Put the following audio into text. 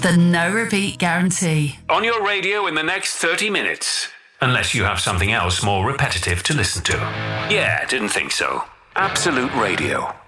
The no repeat guarantee. On your radio in the next 30 minutes. Unless you have something else more repetitive to listen to. Yeah, didn't think so. Absolute Radio.